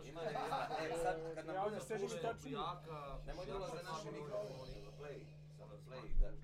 Ima, sad kad nam bude puštao, jaka... nemoj da ulaze naši mikrofoni, play, samo play, da